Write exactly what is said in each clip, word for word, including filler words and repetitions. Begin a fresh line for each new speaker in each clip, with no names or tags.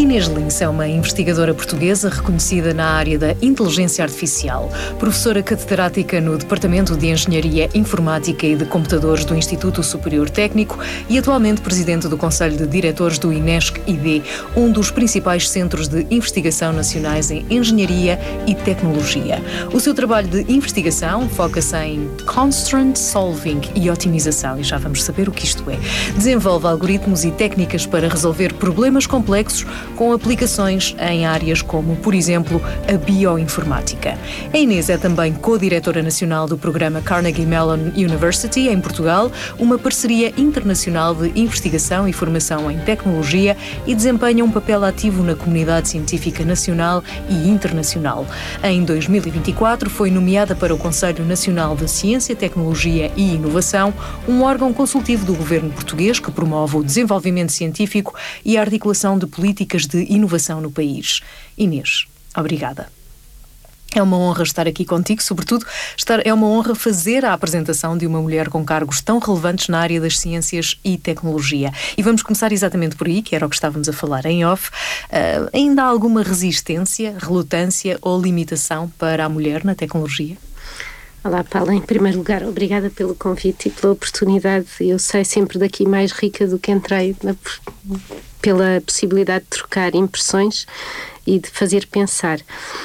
Inês Lins é uma investigadora portuguesa reconhecida na área da inteligência artificial, professora catedrática no Departamento de Engenharia Informática e de Computadores do Instituto Superior Técnico e atualmente presidente do Conselho de Diretores do INESC-I D, um dos principais centros de investigação nacionais em engenharia e tecnologia. O seu trabalho de investigação foca-se em constraint solving e otimização, e já vamos saber o que isto é. Desenvolve algoritmos e técnicas para resolver problemas complexos com aplicações em áreas como, por exemplo, a bioinformática. A Inês é também co-diretora nacional do programa Carnegie Mellon University, em Portugal, uma parceria internacional de investigação e formação em tecnologia, e desempenha um papel ativo na comunidade científica nacional e internacional. Em dois mil e vinte e quatro, foi nomeada para o Conselho Nacional de Ciência, Tecnologia e Inovação, um órgão consultivo do governo português que promove o desenvolvimento científico e a articulação de políticas de inovação no país. Inês, obrigada. É uma honra estar aqui contigo, sobretudo estar, é uma honra fazer a apresentação de uma mulher com cargos tão relevantes na área das ciências e tecnologia. E vamos começar exatamente por aí, que era o que estávamos a falar em off. Uh, ainda há alguma resistência, relutância ou limitação para a mulher na tecnologia?
Olá, Paula. Em primeiro lugar, obrigada pelo convite e pela oportunidade. Eu saio sempre daqui mais rica do que entrei, pela possibilidade de trocar impressões e de fazer pensar.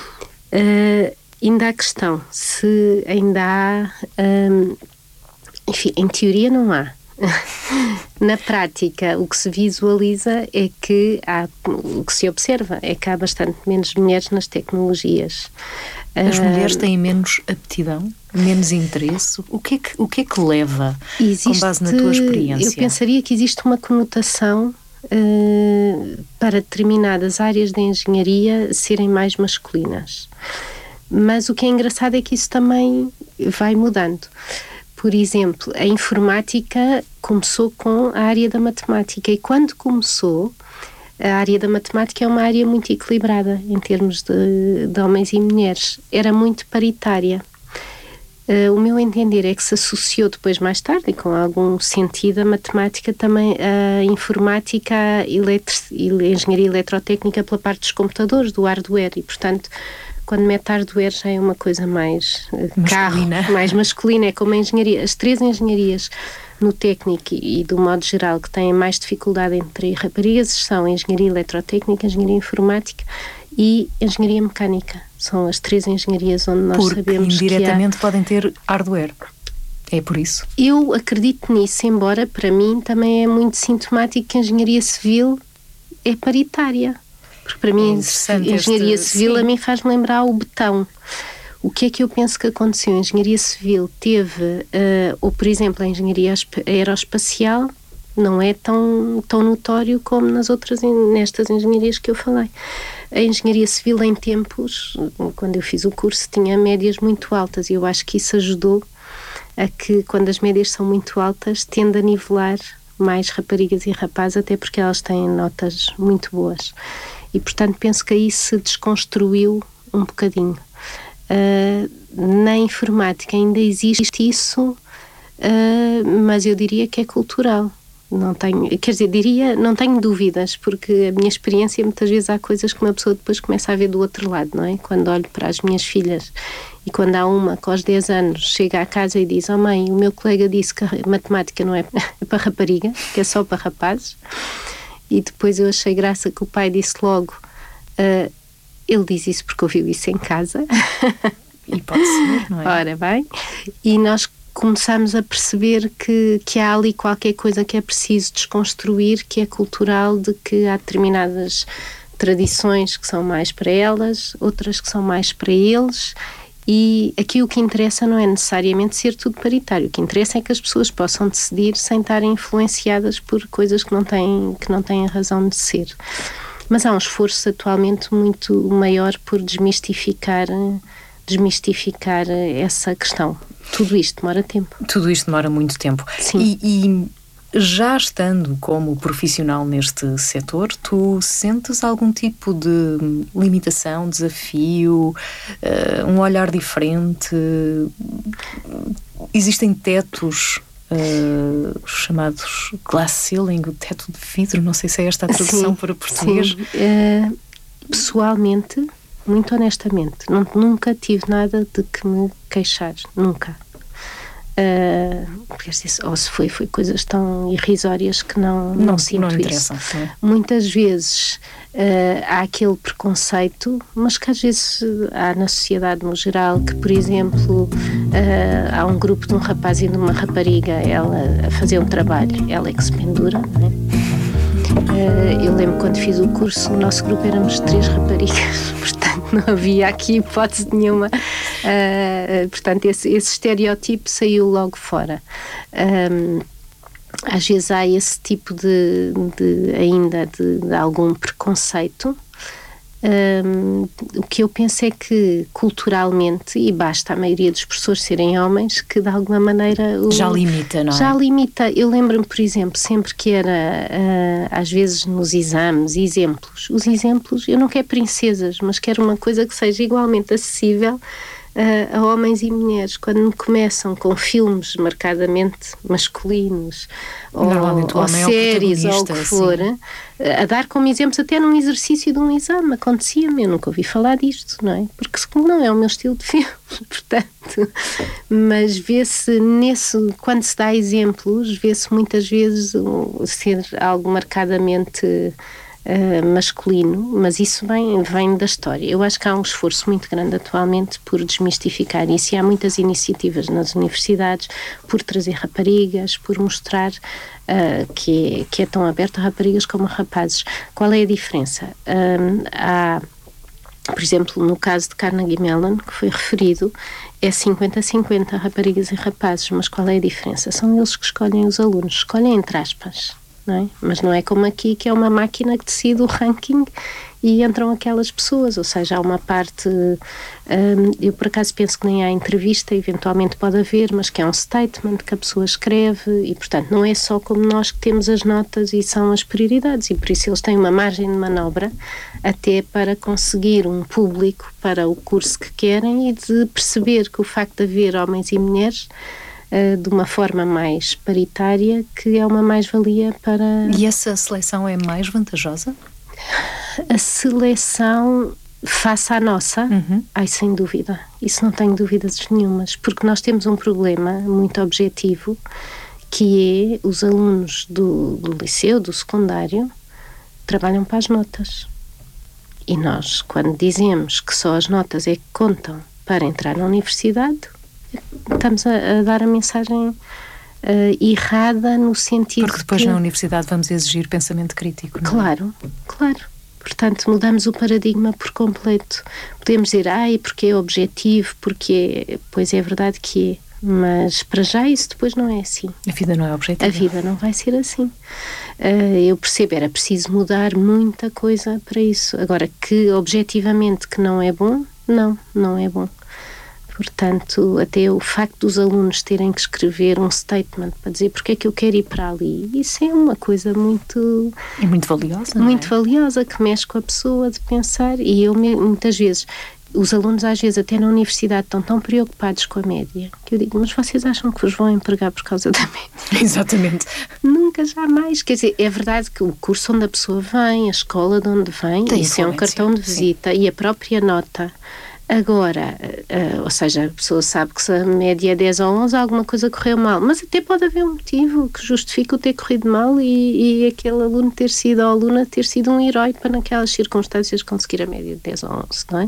Uh, ainda há questão, se ainda há... Um, enfim, em teoria não há. Na prática, o que se visualiza é que há, o que se observa é que há bastante menos mulheres nas tecnologias.
As mulheres têm menos aptidão, menos interesse? O que é que, o que, é que leva, existe, com base na tua experiência?
Eu pensaria que existe uma conotação uh, para determinadas áreas da engenharia serem mais masculinas. Mas o que é engraçado é que isso também vai mudando. Por exemplo, a informática começou com a área da matemática, e quando começou, a área da matemática é uma área muito equilibrada em termos de, de homens e mulheres. Era muito paritária. Uh, o meu entender é que se associou depois, mais tarde, e com algum sentido, a matemática também, a informática, a, eletri- a engenharia eletrotécnica pela parte dos computadores, do hardware, e portanto, quando mete hardware já é uma coisa mais uh, carro, mais masculina, é como a engenharia. As três engenharias no técnico e, do modo geral, que têm mais dificuldade entre raparigas são a engenharia eletrotécnica, a engenharia informática e a engenharia mecânica. São as três engenharias onde nós
Porque
sabemos que
indiretamente podem ter hardware. É por isso?
Eu acredito nisso, embora para mim também é muito sintomático que a engenharia civil é paritária. Porque para mim a engenharia este... civil Sim. a mim faz-me lembrar o betão. O que é que eu penso que aconteceu? A engenharia civil teve, uh, ou por exemplo a engenharia aeroespacial, não é tão, tão notório como nas outras, nestas engenharias que eu falei. A engenharia civil em tempos, quando eu fiz o curso, tinha médias muito altas, e eu acho que isso ajudou a que, quando as médias são muito altas, tende a nivelar mais raparigas e rapazes, até porque elas têm notas muito boas. E portanto penso que aí se desconstruiu um bocadinho. Uh, na informática ainda existe isso, uh, mas eu diria que é cultural. Não tenho, quer dizer, diria, não tenho dúvidas, porque a minha experiência, muitas vezes há coisas que uma pessoa depois começa a ver do outro lado, não é? Quando olho para as minhas filhas e quando há uma que aos dez anos chega à casa e diz: oh mãe, o meu colega disse que a matemática não é para rapariga, que é só para rapazes. E depois eu achei graça que o pai disse logo: uh, ele diz isso porque ouviu isso em casa.
E pode ser, não é?
Ora bem, e nós começamos a perceber que, que há ali qualquer coisa que é preciso desconstruir, que é cultural, de que há determinadas tradições que são mais para elas, outras que são mais para eles, e aqui o que interessa não é necessariamente ser tudo paritário. O que interessa é que as pessoas possam decidir sem estarem influenciadas por coisas que não têm, que não têm razão de ser. Mas há um esforço atualmente muito maior por desmistificar, desmistificar essa questão. Tudo isto demora tempo.
Tudo isto demora muito tempo.
Sim.
E, e já estando como profissional neste setor, tu sentes algum tipo de limitação, desafio, uh, um olhar diferente? Existem tetos uh, os chamados glass ceiling, o teto de vidro, não sei se é esta a tradução sim, para português.
Sim. Uh, pessoalmente, muito honestamente, não, nunca tive nada de que me queixar, nunca. Uh, ou se foi, foi coisas tão irrisórias que não, não, não sinto não isso. Sim. Muitas vezes uh, há aquele preconceito, mas que às vezes há na sociedade no geral, que por exemplo uh, há um grupo de um rapaz e de uma rapariga, ela a fazer um trabalho, ela é que se pendura, não é? Uh, eu lembro quando fiz o curso, o nosso grupo éramos três raparigas, portanto não havia aqui hipótese nenhuma. Uh, portanto, esse, esse estereótipo saiu logo fora. Um, às vezes há esse tipo de, de ainda de, de algum preconceito. Um, o que eu penso é que culturalmente, e basta a maioria dos professores serem homens, que de alguma maneira o,
já limita, não é?
Já limita. Eu lembro-me, por exemplo, sempre que era uh, às vezes nos exames, exemplos, os exemplos, eu não quero princesas, mas quero uma coisa que seja igualmente acessível Uh, a homens e mulheres. Quando me começam com filmes marcadamente masculinos ou, ou séries ou o que for, uh, a dar como exemplos até num exercício de um exame, acontecia-me, eu nunca ouvi falar disto, não é? Porque não é o meu estilo de filme, portanto, mas vê-se nesse, quando se dá exemplos, vê-se muitas vezes uh, ser algo marcadamente Uh, masculino, mas isso vem, vem da história. Eu acho que há um esforço muito grande atualmente por desmistificar isso, e há muitas iniciativas nas universidades por trazer raparigas, por mostrar uh, que, é, que é tão aberto a raparigas como a rapazes. Qual é a diferença? Um, há, por exemplo, no caso de Carnegie Mellon, que foi referido, é cinquenta a cinquenta raparigas e rapazes, mas qual é a diferença? São eles que escolhem os alunos, escolhem entre aspas. Não é? Mas não é como aqui, que é uma máquina que decide o ranking e entram aquelas pessoas, ou seja, há uma parte, hum, eu por acaso penso que nem há entrevista, eventualmente pode haver, mas que é um statement que a pessoa escreve e, portanto, não é só como nós que temos as notas e são as prioridades, e por isso eles têm uma margem de manobra até para conseguir um público para o curso que querem e de perceber que o facto de haver homens e mulheres de uma forma mais paritária, que é uma mais-valia para...
E essa seleção é mais vantajosa?
A seleção face à nossa?
Uhum.
Ai, sem dúvida. Isso não tenho dúvidas nenhumas, porque nós temos um problema muito objetivo, que é os alunos do, do liceu, do secundário, trabalham para as notas. E nós, quando dizemos que só as notas é que contam para entrar na universidade, estamos a, a dar a mensagem uh, errada no sentido
porque depois
que...
na universidade vamos exigir pensamento crítico, não é?
Claro, claro. Portanto, mudamos o paradigma por completo. Podemos dizer, ai, porque é objetivo, porque é... Pois é verdade que é, mas para já isso depois não é assim.
A vida não é objetiva.
A vida não vai ser assim. Uh, eu percebo, era preciso mudar muita coisa para isso. Agora, que objetivamente que não é bom, não, não é bom. Portanto, até o facto dos alunos terem que escrever um statement para dizer porque é que eu quero ir para ali, isso é uma coisa muito...
É muito valiosa,
Muito
não é?
valiosa, que mexe com a pessoa de pensar. E eu, muitas vezes, os alunos às vezes até na universidade estão tão preocupados com a média, que eu digo, mas vocês acham que vos vão empregar por causa da média?
Exatamente.
Nunca, jamais. Quer dizer, é verdade que o curso onde a pessoa vem, a escola de onde vem,
tem
isso é um cartão de visita, sim. E a própria nota... Agora, uh, ou seja, a pessoa sabe que se a média é dez ou onze, alguma coisa correu mal, mas até pode haver um motivo que justifique o ter corrido mal e, e aquele aluno ter sido, ou aluna ter sido um herói para naquelas circunstâncias conseguir a média de dez ou onze, não é?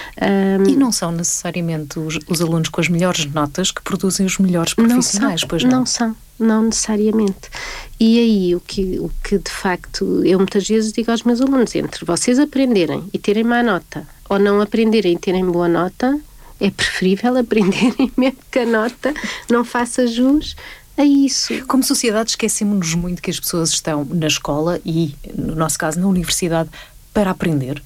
Um,
e não são necessariamente os, os alunos com as melhores notas que produzem os melhores profissionais,
não são,
pois não?
Não são, não necessariamente. E aí, o que, o que de facto, eu muitas vezes digo aos meus alunos, entre vocês aprenderem e terem má nota, ou não aprenderem e terem boa nota, é preferível aprenderem mesmo que a nota não faça jus a isso.
Como sociedade, esquecemos-nos muito que as pessoas estão na escola e, no nosso caso, na universidade, para aprender.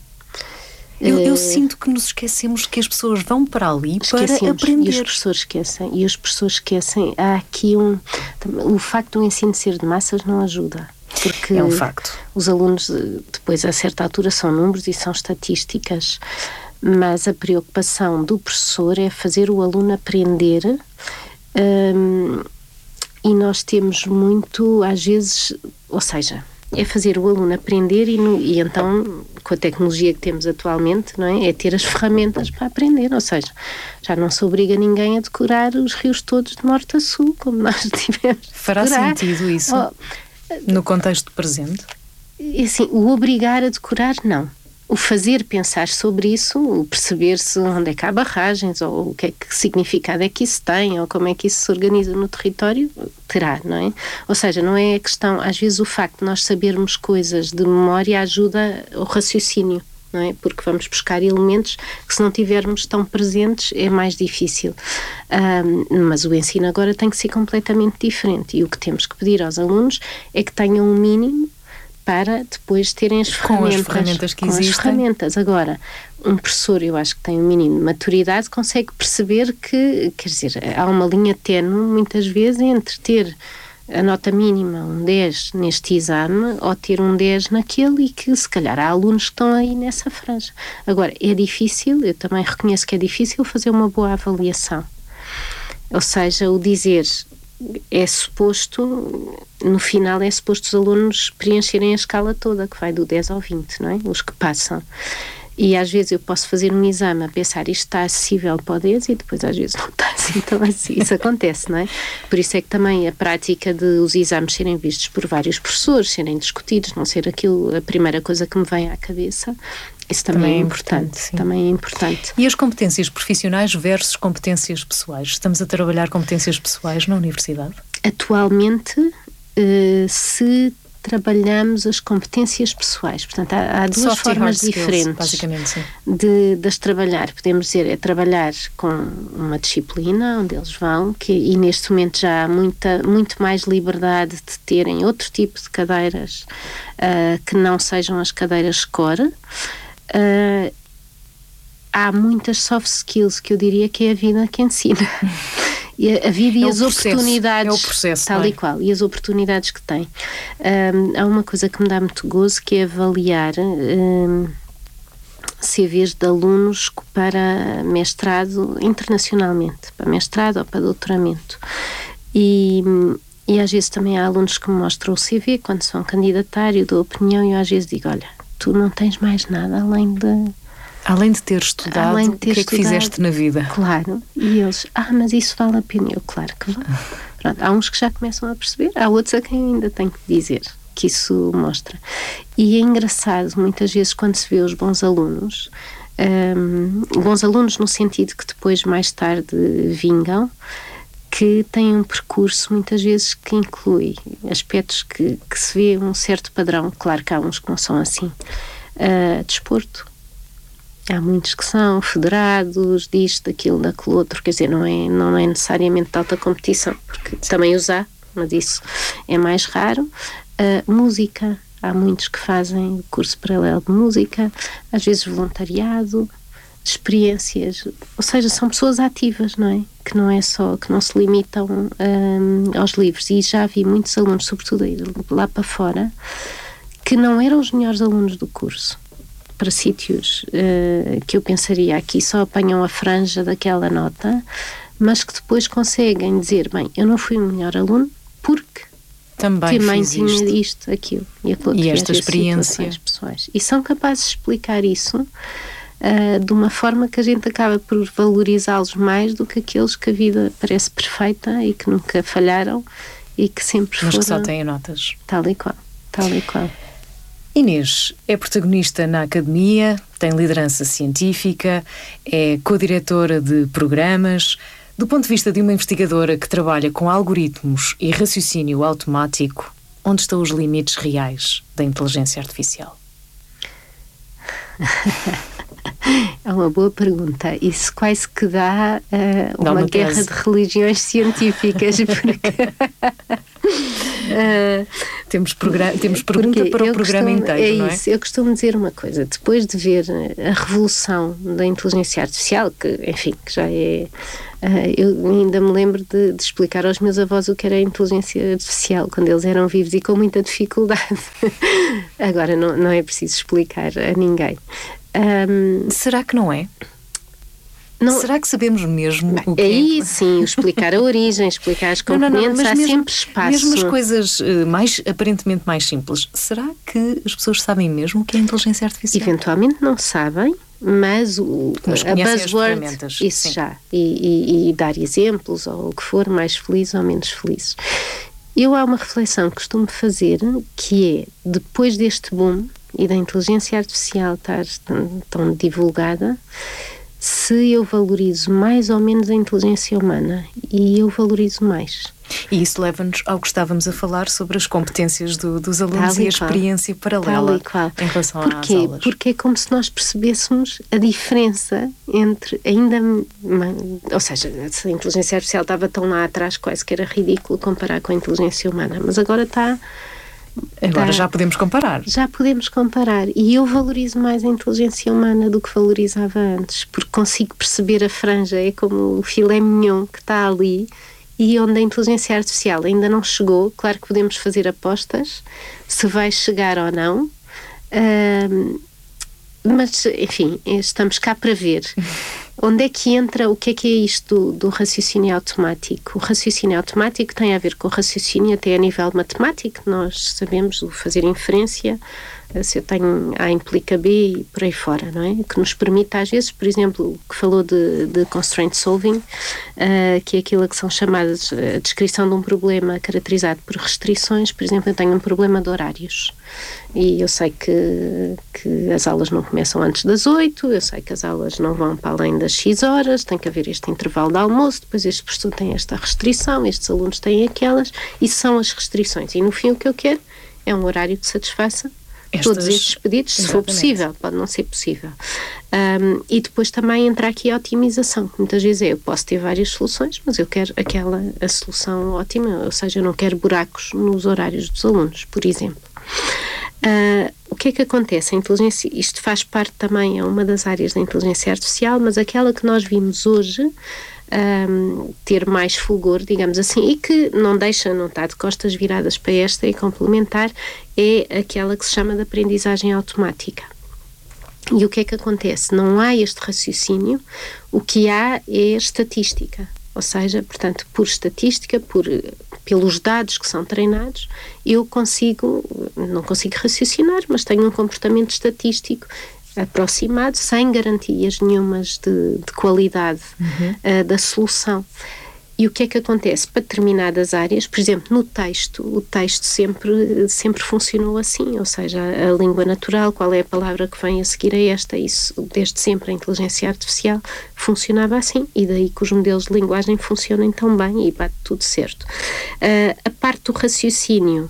Eu, eu sinto que nos esquecemos que as pessoas vão para ali para aprender.
E os professores esquecem. E os professores esquecem. Há aqui um... O facto do ensino ser de massas não ajuda. Porque
é um facto.
Os alunos, depois, a certa altura, são números e são estatísticas. Mas a preocupação do professor é fazer o aluno aprender hum, e nós temos muito, às vezes, ou seja, é fazer o aluno aprender e, no, e então, com a tecnologia que temos atualmente, não é? É ter as ferramentas para aprender, ou seja, já não se obriga ninguém a decorar os rios todos de norte a sul, como nós tivemos.
Fará sentido isso oh, no contexto presente?
Assim, o obrigar a decorar, não. O fazer pensar sobre isso, o perceber-se onde é que há barragens, ou o que é que significado é que isso tem, ou como é que isso se organiza no território, terá, não é? Ou seja, não é a questão, às vezes o facto de nós sabermos coisas de memória ajuda o raciocínio, não é? Porque vamos buscar elementos que, se não tivermos tão presentes, é mais difícil. Um, mas o ensino agora tem que ser completamente diferente, e o que temos que pedir aos alunos é que tenham um mínimo para depois terem as ferramentas.
Com as ferramentas que
com
existem.
As ferramentas. Agora, um professor, eu acho que tem um mínimo de maturidade, consegue perceber que, quer dizer, há uma linha ténue, muitas vezes, entre ter a nota mínima, um dez neste exame, ou ter um dez naquele, e que, se calhar, há alunos que estão aí nessa franja. Agora, é difícil, eu também reconheço que é difícil fazer uma boa avaliação. Ou seja, o dizer... é suposto, no final é suposto os alunos preencherem a escala toda, que vai do dez ao vinte, não é? Os que passam. E às vezes eu posso fazer um exame a pensar isto está acessível para o dez, e depois às vezes não está assim, então assim, isso acontece, não é? Por isso é que também a prática de os exames serem vistos por vários professores, serem discutidos, não ser aquilo a primeira coisa que me vem à cabeça, isso também, também é importante, importante também é importante.
E as competências profissionais versus competências pessoais? Estamos a trabalhar competências pessoais na universidade?
Atualmente, uh, se trabalhamos as competências pessoais, portanto há, há duas
Soft
formas
skills,
diferentes
basicamente, sim.
De, de as trabalhar. Podemos dizer, é trabalhar com uma disciplina onde eles vão, que, e neste momento já há muita, muito mais liberdade de terem outro tipo de cadeiras uh, que não sejam as cadeiras core. Uh, há muitas soft skills que eu diria que é a vida que ensina. E a, a vida e
é
as
processo,
oportunidades,
é o processo,
tal
é?
E qual, e as oportunidades que tem. Um, há uma coisa que me dá muito gozo, que é avaliar um, C Vs de alunos para mestrado internacionalmente, para mestrado ou para doutoramento. E, e às vezes também há alunos que me mostram o C V quando são candidatar, eu dou opinião, e eu às vezes digo, olha, tu não tens mais nada além de...
Além de ter estudado, de ter o que é
estudado,
que fizeste na vida?
Claro, e eles, ah, mas isso vale a pena. Eu, claro que vale. Pronto, há uns que já começam a perceber, há outros a quem ainda tenho que dizer que isso mostra. E é engraçado, muitas vezes, quando se vê os bons alunos, um, bons alunos no sentido que depois, mais tarde, vingam, que têm um percurso, muitas vezes, que inclui aspectos que, que se vê um certo padrão. Claro que há uns que não são assim. Uh, desporto. Há muitos que são federados, disto, daquilo, daquilo outro, quer dizer, não é, não é necessariamente de alta competição, porque também os há, mas isso é mais raro. Uh, música, há muitos que fazem curso paralelo de música, às vezes voluntariado, experiências, ou seja, são pessoas ativas, não é? Que não é só, que não se limitam um, aos livros, e já vi muitos alunos, sobretudo lá para fora, que não eram os melhores alunos do curso, para sítios uh, que eu pensaria aqui só apanham a franja daquela nota, mas que depois conseguem dizer, bem, eu não fui o melhor aluno porque
também
também
fiz
tinha
isto.
isto, aquilo e aquilo outro,
e esta
e
experiência
pessoais. E são capazes de explicar isso uh, de uma forma que a gente acaba por valorizá-los mais do que aqueles que a vida parece perfeita e que nunca falharam e que sempre
mas
foram,
que só têm notas.
Tal e qual, tal e qual.
Inês é protagonista na academia, tem liderança científica, é co-diretora de programas. Do ponto de vista de uma investigadora que trabalha com algoritmos e raciocínio automático, onde estão os limites reais da inteligência artificial?
É uma boa pergunta. Isso quase que dá, uh, uma, uma guerra de religiões científicas, porque... Uh,
temos, temos pergunta para o programa
costumo,
inteiro,
é
não é?
Isso, eu costumo dizer uma coisa, depois de ver a revolução da inteligência artificial, que enfim, que já é... Uh, eu ainda me lembro de, de explicar aos meus avós o que era a inteligência artificial, quando eles eram vivos e com muita dificuldade. Agora não, não é preciso explicar a ninguém. Um,
Será que não é? Não, será que sabemos mesmo o que
aí
é?
sim, explicar a origem, explicar as componentes, não, não, não, há mesmo, sempre espaço.
Mesmo as coisas mais, aparentemente mais simples, será que as pessoas sabem mesmo o que é inteligência artificial?
Eventualmente não sabem, mas o, a buzzword, isso sim. já, e, e, e dar exemplos, ou o que for, mais felizes ou menos felizes. Eu há uma reflexão que costumo fazer, que é, depois deste boom e da inteligência artificial estar tão, tão divulgada, se eu valorizo mais ou menos a inteligência humana, e eu valorizo mais.
E isso leva-nos ao que estávamos a falar sobre as competências do, dos alunos e, e a experiência paralela em relação
Porquê?
às aulas.
Porque é como se nós percebêssemos a diferença entre ainda... Ou seja, se a inteligência artificial estava tão lá atrás, quase que era ridículo comparar com a inteligência humana, mas agora está...
Agora
Tá,
já podemos comparar.
Já podemos comparar. E eu valorizo mais a inteligência humana do que valorizava antes, porque consigo perceber a franja, é como o filé mignon que está ali, e onde a inteligência artificial ainda não chegou. Claro que podemos fazer apostas se vai chegar ou não, uh, mas enfim, estamos cá para ver. Onde é que entra, o que é que é isto do, do raciocínio automático? O raciocínio automático tem a ver com o raciocínio até a nível matemático. Nós sabemos o fazer inferência, se eu tenho A implica B e por aí fora, não é? Que nos permite às vezes, por exemplo, que falou de, de constraint solving, uh, que é aquilo que são chamadas a descrição de um problema caracterizado por restrições. Por exemplo, eu tenho um problema de horários e eu sei que, que as aulas não começam antes das oito, eu sei que as aulas não vão para além das X horas, tem que haver este intervalo de almoço, depois este professor tem esta restrição, estes alunos têm aquelas, e são as restrições. E no fim o que eu quero é um horário que satisfaça Estas, todos estes pedidos, se exatamente. For possível, pode não ser possível. Um, e depois também entra aqui a otimização, que muitas vezes é, eu posso ter várias soluções, mas eu quero aquela, a solução ótima, ou seja, eu não quero buracos nos horários dos alunos, por exemplo. Uh, o que é que acontece? A inteligência, isto faz parte também, é uma das áreas da inteligência artificial, mas aquela que nós vimos hoje um, ter mais fulgor, digamos assim, e que não deixa, não está de costas viradas para esta e complementar, é aquela que se chama de aprendizagem automática. E o que é que acontece? Não há este raciocínio, o que há é estatística. Ou seja, portanto, por estatística, por, pelos dados que são treinados, eu consigo, não consigo raciocinar, mas tenho um comportamento estatístico aproximado, sem garantias nenhumas de, de qualidade uhum. uh, da solução. E o que é que acontece? Para determinadas áreas, por exemplo, no texto, o texto sempre, sempre funcionou assim, ou seja, a, a língua natural, qual é a palavra que vem a seguir a esta, isso desde sempre a inteligência artificial funcionava assim, e daí que os modelos de linguagem funcionem tão bem e bate tudo certo. Uh, a parte do raciocínio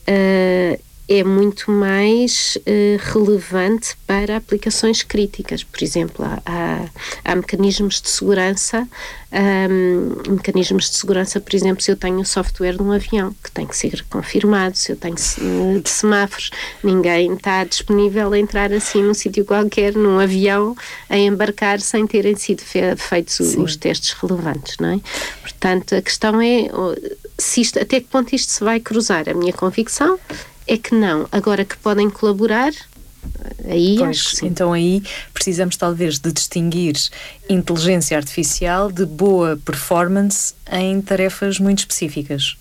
uh, é muito mais uh, relevante para aplicações críticas. Por exemplo, há, há, há mecanismos de segurança, um, mecanismos de segurança, por exemplo, se eu tenho o software de um avião, que tem que ser confirmado, se eu tenho uh, de semáforos, ninguém está disponível a entrar assim num sítio qualquer, num avião, a embarcar sem terem sido fe- feitos os, os testes relevantes, não é? Portanto, a questão é se isto, até que ponto isto se vai cruzar. A minha convicção é que não. Agora que podem colaborar, aí
pois,
acho que sim.
Então aí precisamos talvez de distinguir inteligência artificial de boa performance em tarefas muito específicas.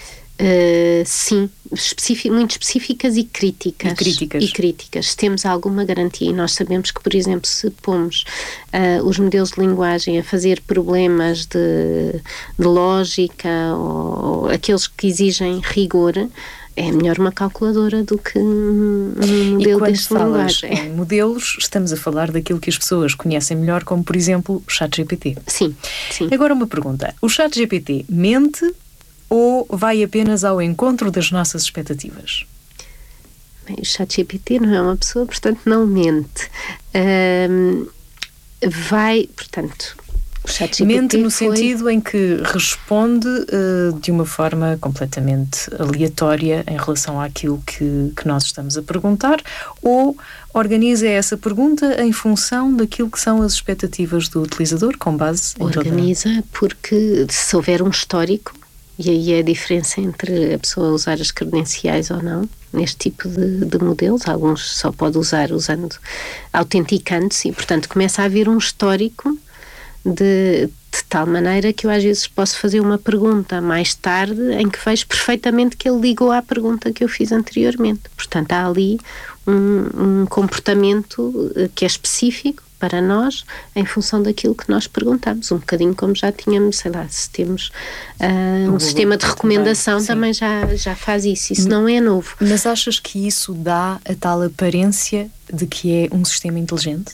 Uh, sim, específico, muito específicas e críticas.
E críticas.
E críticas. Se temos alguma garantia, e nós sabemos que, por exemplo, se pomos uh, os modelos de linguagem a fazer problemas de, de lógica ou, ou aqueles que exigem rigor, é melhor uma calculadora do que um modelo deste linguagem.
Em modelos, estamos a falar daquilo que as pessoas conhecem melhor, como, por exemplo, o ChatGPT.
Sim, sim.
Agora uma pergunta. O ChatGPT mente ou vai apenas ao encontro das nossas expectativas?
Bem, o ChatGPT não é uma pessoa, portanto não mente. Um, vai, portanto...
Mente no foi... sentido em que responde uh, de uma forma completamente aleatória em relação àquilo que, que nós estamos a perguntar, ou organiza essa pergunta em função daquilo que são as expectativas do utilizador, com base em
Organiza
toda...
porque se houver um histórico, e aí é a diferença entre a pessoa usar as credenciais ou não, neste tipo de, de modelos. Alguns só pode usar usando autenticando-se e, portanto, começa a haver um histórico de, de tal maneira que eu às vezes posso fazer uma pergunta mais tarde em que vejo perfeitamente que ele ligou à pergunta que eu fiz anteriormente. Portanto, há ali um, um comportamento que é específico para nós, em função daquilo que nós perguntamos. Um bocadinho como já tínhamos, sei lá, se temos uh, um sistema de recomendação, também, também já, já faz isso. Isso não é novo.
Mas achas que isso dá a tal aparência de que é um sistema inteligente?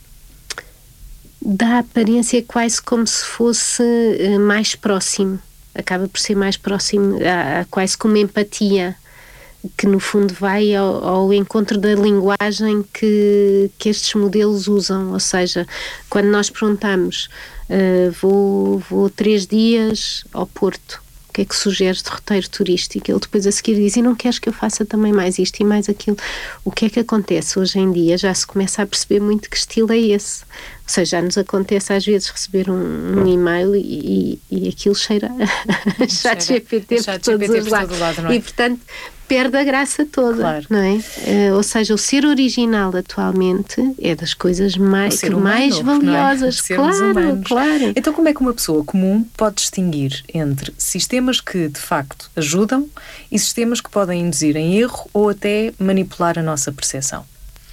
Dá a aparência quase como se fosse uh, mais próximo. Acaba por ser mais próximo, uh, quase como empatia, que no fundo vai ao, ao encontro da linguagem que, que estes modelos usam. Ou seja, quando nós perguntamos uh, vou, vou três dias ao Porto, o que é que sugeres de roteiro turístico? Ele depois a seguir diz, e não queres que eu faça também mais isto e mais aquilo? O que é que acontece hoje em dia? Já se começa a perceber muito que estilo é esse. Ou seja, já nos acontece às vezes receber um, um e-mail e, e, e aquilo cheira a chat G P T por todos os lados. Lado, é? E portanto perde a graça toda, claro. Não é? Uh, ou seja, o ser original atualmente é das coisas mais, que humano, mais valiosas. É? Claro, humanos. Claro.
Então como é que uma pessoa comum pode distinguir entre sistemas que de facto ajudam e sistemas que podem induzir em erro ou até manipular a nossa percepção?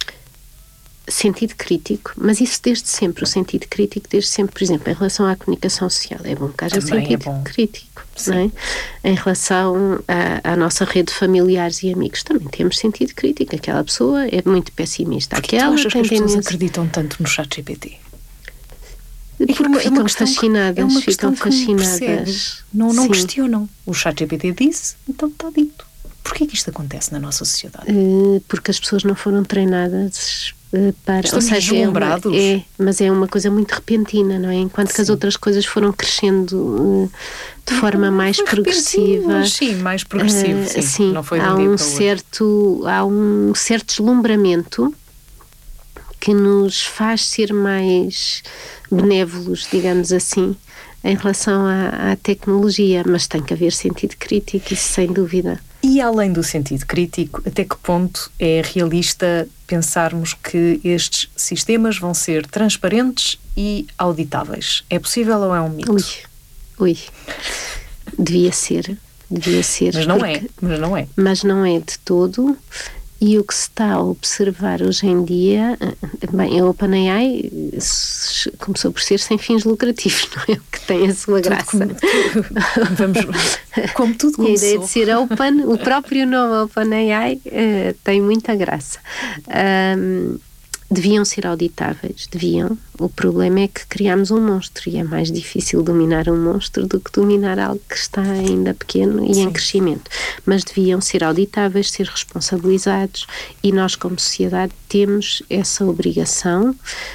Sentido crítico, mas isso desde sempre, o sentido crítico desde sempre, por exemplo, em relação à comunicação social, é bom que haja sentido é crítico, não é? Em relação à, à nossa rede de familiares e amigos, também temos sentido crítico. Aquela pessoa é muito pessimista.
Porque
Aquela
tu achas
tem
que as pessoas
tendência...
acreditam tanto no chat G P T?
Porque ficam é uma fascinadas, é uma ficam fascinadas.
Não, não questionam. O chat G P T disse, então está dito. Porquê que isto acontece na nossa sociedade?
Uh, porque as pessoas não foram treinadas para...
Estamos
ou seja,
deslumbrados.
É, é, mas é uma coisa muito repentina, não é? Enquanto Sim. que as outras coisas foram crescendo uh, de forma não, mais progressiva.
Sim, mais progressivo, uh, sim.
sim.
Não foi de
há,
um dia
um
para
certo, há um certo deslumbramento que nos faz ser mais benévolos, digamos assim, em relação à, à tecnologia, mas tem que haver sentido crítico, isso sem dúvida.
E além do sentido crítico, até que ponto é realista pensarmos que estes sistemas vão ser transparentes e auditáveis? É possível ou é um mito?
Ui, ui. Devia ser, devia ser.
Mas não porque, é, mas não é.
Mas não é de todo. E o que se está a observar hoje em dia, bem, a OpenAI começou por ser sem fins lucrativos, não é? O que tem a sua graça. Como,
vamos, como tudo começou.
E a ideia de ser open, o próprio nome OpenAI uh, tem muita graça. Um, deviam ser auditáveis, deviam. O problema é que criámos um monstro e é mais difícil dominar um monstro do que dominar algo que está ainda pequeno e Sim. em crescimento. Mas deviam ser auditáveis, ser responsabilizados e nós como sociedade temos essa obrigação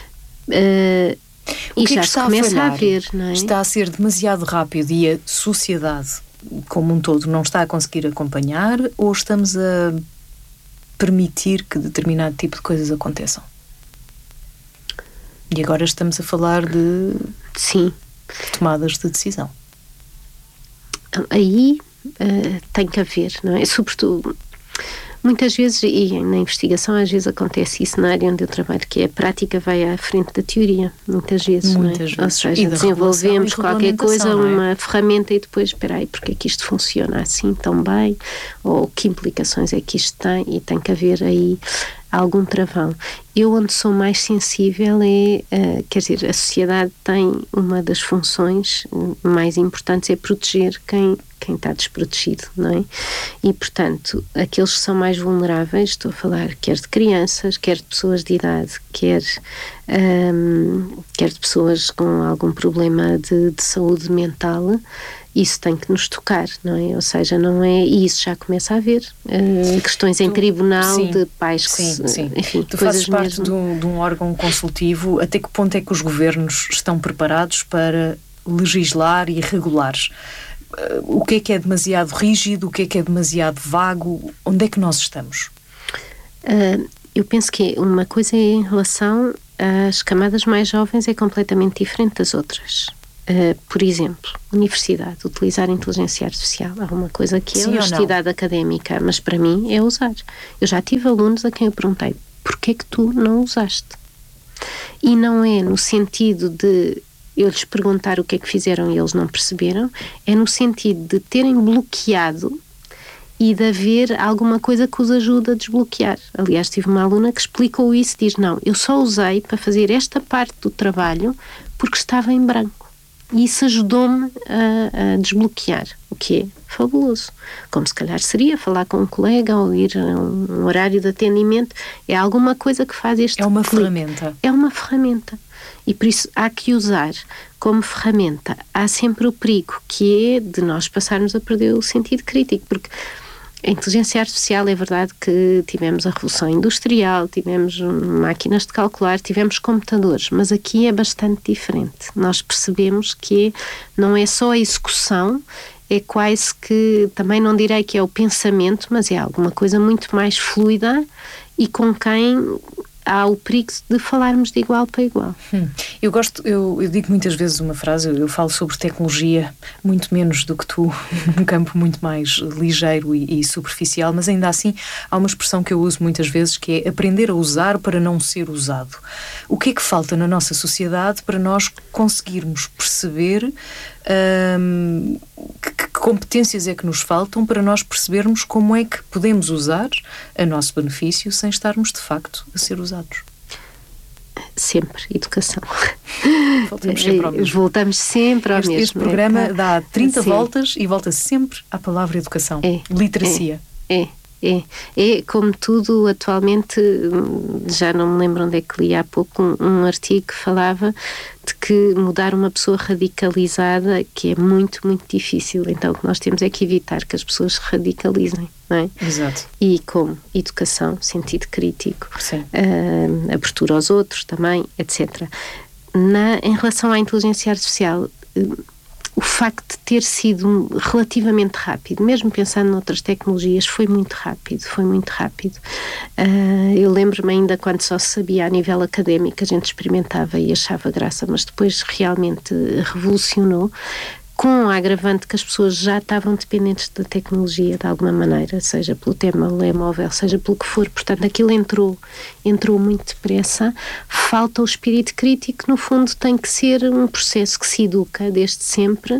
uh, e já se começa a, a ver, não é?
Está a ser demasiado rápido e a sociedade como um todo não está a conseguir acompanhar ou estamos a permitir que determinado tipo de coisas aconteçam? E agora estamos a falar de
Sim.
tomadas de decisão.
Aí uh, tem que haver, não é? Sobretudo, muitas vezes, e na investigação às vezes acontece isso na área onde eu trabalho, que é a prática vai à frente da teoria, muitas vezes,
muitas
não é?
vezes.
Ou seja, desenvolvemos qualquer coisa, uma é? ferramenta e depois, espera aí, porque é que isto funciona assim tão bem? Ou que implicações é que isto tem? E tem que haver aí algum travão. Eu onde sou mais sensível é, uh, quer dizer, a sociedade tem uma das funções mais importantes é proteger quem, quem está desprotegido, não é? E, portanto, aqueles que são mais vulneráveis, estou a falar quer de crianças, quer de pessoas de idade, quer, um, quer de pessoas com algum problema de, de saúde mental, isso tem que nos tocar, não é? Ou seja, não é... E isso já começa a haver. Uh, questões em tu, tribunal sim, de pais que...
Sim,
se,
sim.
Enfim,
tu fazes parte de um, de um órgão consultivo. Até que ponto é que os governos estão preparados para legislar e regular? Uh, o que é que é demasiado rígido? O que é que é demasiado vago? Onde é que nós estamos?
Uh, eu penso que uma coisa é em relação às camadas mais jovens é completamente diferente das outras. Uh, por exemplo, universidade, utilizar a inteligência artificial é uma coisa que é
Sim
honestidade académica, mas para mim é usar. Eu já tive alunos a quem eu perguntei, porquê é que tu não usaste? E não é no sentido de eu lhes perguntar o que é que fizeram e eles não perceberam, é no sentido de terem bloqueado e de haver alguma coisa que os ajude a desbloquear. Aliás, tive uma aluna que explicou isso, diz, não, eu só usei para fazer esta parte do trabalho porque estava em branco. E isso ajudou-me a, a desbloquear, o que é fabuloso. Como se calhar seria falar com um colega ou ir a um horário de atendimento, é alguma coisa que faz este
É uma
clique.
ferramenta.
É uma ferramenta. E por isso há que usar como ferramenta. Há sempre o perigo que é de nós passarmos a perder o sentido crítico, porque a inteligência artificial, é verdade que tivemos a revolução industrial, tivemos máquinas de calcular, tivemos computadores, mas aqui é bastante diferente. Nós percebemos que não é só a execução, é quase que, também não direi que é o pensamento, mas é alguma coisa muito mais fluida e com quem há o perigo de falarmos de igual para igual.
Hum. Eu gosto, eu, eu digo muitas vezes uma frase, eu, eu falo sobre tecnologia muito menos do que tu, num campo muito mais ligeiro e, e superficial, mas ainda assim há uma expressão que eu uso muitas vezes que é aprender a usar para não ser usado. O que é que falta na nossa sociedade para nós conseguirmos perceber hum, que, que competências é que nos faltam para nós percebermos como é que podemos usar a nosso benefício sem estarmos de facto a ser usados?
Sempre educação.
Voltamos sempre ao mesmo.
Voltamos sempre ao
este,
mesmo.
Este programa
é,
dá trinta
sim.
voltas e volta sempre à palavra educação.
É,
literacia.
É, é. É, é, como tudo, atualmente, já não me lembro onde é que li há pouco um, um artigo que falava de que mudar uma pessoa radicalizada, que é muito, muito difícil. Então o que nós temos é que evitar que as pessoas se radicalizem, não é?
Exato.
E como? Educação, sentido crítico,
uh,
abertura aos outros também, etcétera. Na, em relação à inteligência artificial, o facto de ter sido relativamente rápido, mesmo pensando noutras tecnologias, foi muito rápido, foi muito rápido. Uh, eu lembro-me ainda quando só se sabia a nível académico, a gente experimentava e achava graça, mas depois realmente revolucionou, com a agravante que as pessoas já estavam dependentes da tecnologia de alguma maneira, seja pelo telemóvel, seja pelo que for. Portanto, aquilo entrou, entrou muito depressa. Falta o espírito crítico, no fundo tem que ser um processo que se educa desde sempre.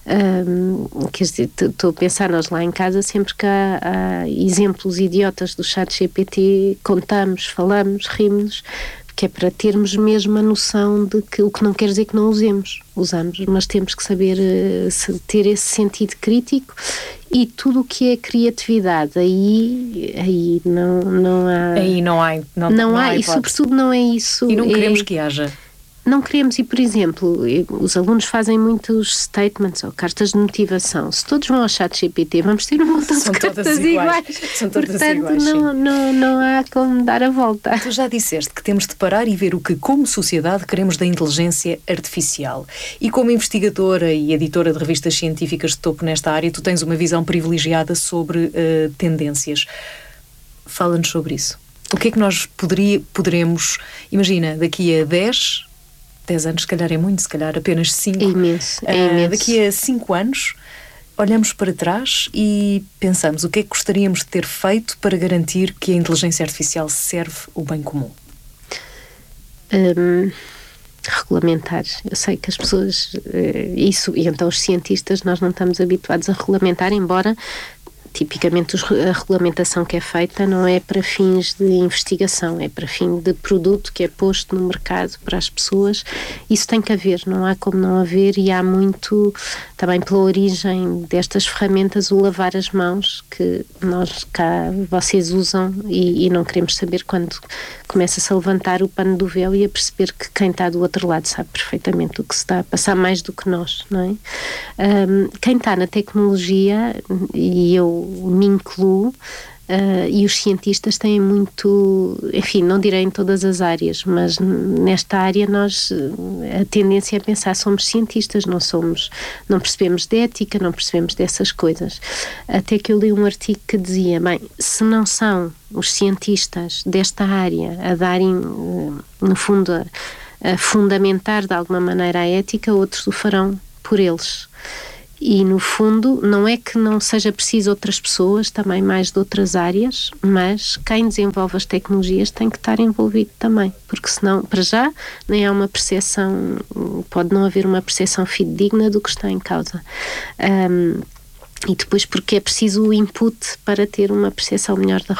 Um, quer dizer, estou a pensar, nós lá em casa, sempre que há, há exemplos idiotas do chat G P T, contamos, falamos, rimos, que é para termos mesmo a noção de que, o que não quer dizer que não usemos, usamos, mas temos que saber uh, ter esse sentido crítico e tudo o que é criatividade, aí, aí não, não há...
Aí não há, não,
não
não
há,
há
e sobretudo não é isso...
E não
é,
queremos que haja.
Não queremos, e por exemplo, os alunos fazem muitos statements ou cartas de motivação. Se todos vão ao chat G P T, vamos ter um montão de cartas iguais. iguais.
São todas
Portanto,
iguais.
Não, não, não há como dar a volta.
Tu já disseste que temos de parar e ver o que, como sociedade, queremos da inteligência artificial. E como investigadora e editora de revistas científicas de topo nesta área, tu tens uma visão privilegiada sobre uh, tendências. Fala-nos sobre isso. O que é que nós poderia, poderemos, imagina, daqui a dez... dez anos, se calhar é muito, se calhar apenas cinco.
É imenso, é
uh,
imenso.
Daqui a cinco anos, olhamos para trás e pensamos o que é que gostaríamos de ter feito para garantir que a inteligência artificial serve o bem comum?
Um, regulamentar. Eu sei que as pessoas, uh, isso, e então os cientistas, nós não estamos habituados a regulamentar, embora... Tipicamente a regulamentação que é feita não é para fins de investigação, é para fim de produto que é posto no mercado para as pessoas. Isso tem que haver, não há como não haver, e há muito, também pela origem destas ferramentas, o lavar as mãos, que nós cá, vocês usam e, e não queremos saber quando começa-se a levantar o pano do véu e a perceber que quem está do outro lado sabe perfeitamente o que se está a passar, mais do que nós, não é? Um, quem está na tecnologia, e eu me incluo, uh, e os cientistas têm muito, enfim, não direi em todas as áreas, mas nesta área nós, a tendência é pensar, somos cientistas, não somos, não percebemos de ética, não percebemos dessas coisas. Até que eu li um artigo que dizia, bem, se não são os cientistas desta área a darem, no fundo, a, a fundamentar de alguma maneira a ética, outros o farão por eles. E, no fundo, não é que não seja preciso outras pessoas, também mais de outras áreas, mas quem desenvolve as tecnologias tem que estar envolvido também, porque senão, para já, nem há uma percepção, pode não haver uma percepção fidedigna do que está em causa. Um, e depois porque é preciso o input para ter uma percepção melhor da